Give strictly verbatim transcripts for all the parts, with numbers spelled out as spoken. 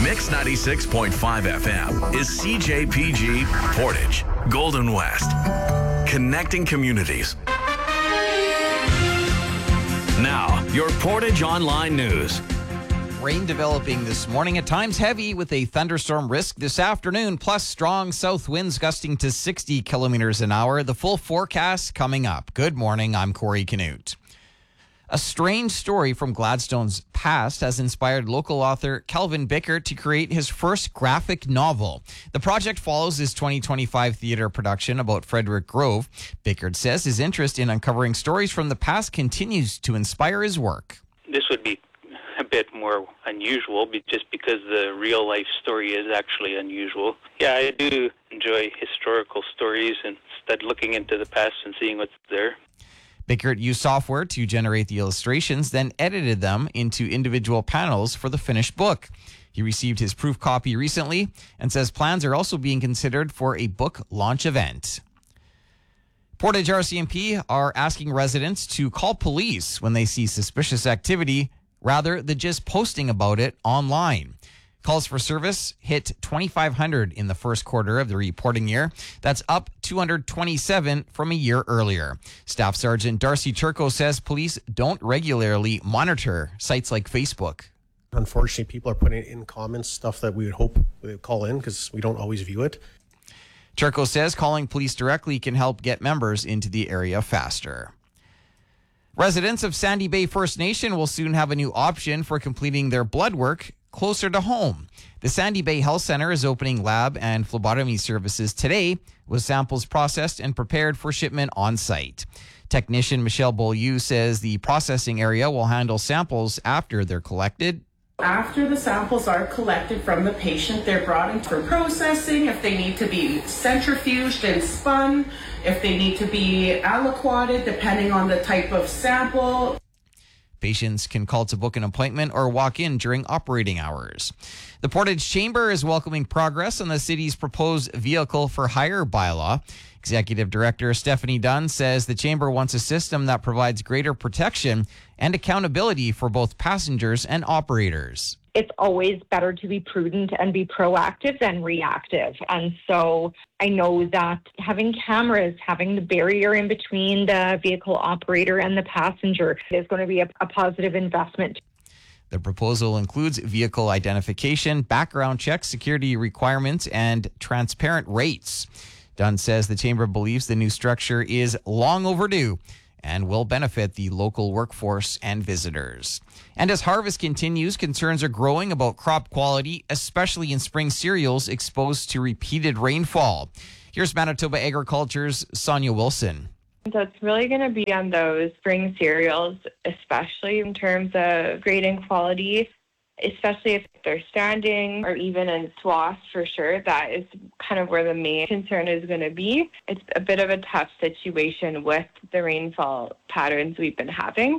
Mix ninety-six point five F M is C J P G Portage, Golden West. Connecting communities. Now, your Portage Online News. Rain developing this morning, at times heavy with a thunderstorm risk this afternoon, plus strong south winds gusting to sixty kilometers an hour. The full forecast coming up. Good morning, I'm Corey Canute. A strange story from Gladstone's past has inspired local author Kelvin Bickert to create his first graphic novel. The project follows his twenty twenty-five theater production about Frederick Grove. Bickert says his interest in uncovering stories from the past continues to inspire his work. This would be a bit more unusual just because the real life story is actually unusual. Yeah, I do enjoy historical stories and instead looking into the past and seeing what's there. Bickert used software to generate the illustrations, then edited them into individual panels for the finished book. He received his proof copy recently and says plans are also being considered for a book launch event. Portage R C M P are asking residents to call police when they see suspicious activity rather than just posting about it online. Calls for service hit twenty-five hundred in the first quarter of the reporting year. That's up two hundred twenty-seven from a year earlier. Staff Sergeant Darcy Turco says police don't regularly monitor sites like Facebook. Unfortunately, people are putting in comments stuff that we would hope they would call in because we don't always view it. Turco says calling police directly can help get members into the area faster. Residents of Sandy Bay First Nation will soon have a new option for completing their blood work closer to home. The Sandy Bay Health Center is opening lab and phlebotomy services today, with samples processed and prepared for shipment on site. Technician Michelle Beaulieu says the processing area will handle samples after they're collected. After the samples are collected from the patient, they're brought in for processing. If they need to be centrifuged and spun, if they need to be aliquoted, depending on the type of sample. Patients can call to book an appointment or walk in during operating hours. The Portage Chamber is welcoming progress on the city's proposed vehicle for hire bylaw. Executive Director Stephanie Dunn says the Chamber wants a system that provides greater protection and accountability for both passengers and operators. It's always better to be prudent and be proactive than reactive. And so I know that having cameras, having the barrier in between the vehicle operator and the passenger is going to be a, a positive investment. The proposal includes vehicle identification, background checks, security requirements, and transparent rates. Dunn says the Chamber believes the new structure is long overdue and will benefit the local workforce and visitors. And as harvest continues, concerns are growing about crop quality, especially in spring cereals exposed to repeated rainfall. Here's Manitoba Agriculture's Sonia Wilson. So it's really going to be on those spring cereals, especially in terms of grade and quality, especially if they're standing or even in swaths for sure. That is kind of where the main concern is going to be. It's a bit of a tough situation with the rainfall patterns we've been having.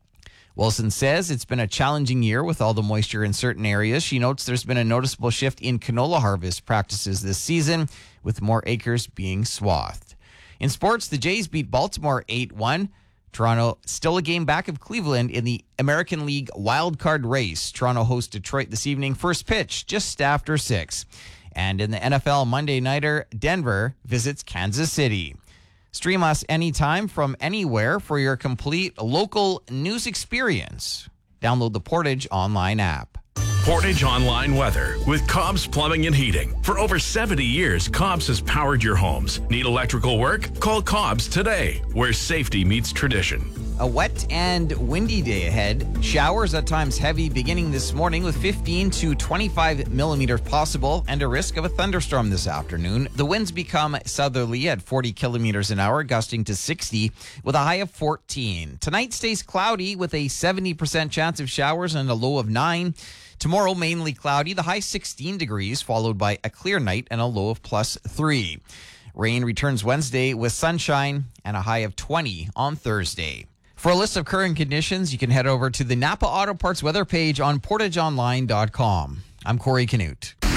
Wilson says it's been a challenging year with all the moisture in certain areas. She notes there's been a noticeable shift in canola harvest practices this season, with more acres being swathed. In sports, the Jays beat Baltimore eight one. Toronto still a game back of Cleveland in the American League wildcard race. Toronto hosts Detroit this evening. First pitch just after six. And in the N F L Monday Nighter, Denver visits Kansas City. Stream us anytime from anywhere for your complete local news experience. Download the Portage Online app. Portage Online weather with Cobb's Plumbing and Heating. For over seventy years, Cobb's has powered your homes. Need electrical work? Call Cobb's today, where safety meets tradition. A wet and windy day ahead. Showers at times heavy beginning this morning with fifteen to twenty-five millimeters possible and a risk of a thunderstorm this afternoon. The winds become southerly at forty kilometers an hour, gusting to sixty with a high of fourteen. Tonight stays cloudy with a seventy percent chance of showers and a low of nine. Tomorrow, mainly cloudy, the high sixteen degrees, followed by a clear night and a low of plus three. Rain returns Wednesday with sunshine and a high of twenty on Thursday. For a list of current conditions, you can head over to the Napa Auto Parts weather page on portage online dot com. I'm Corey Canute.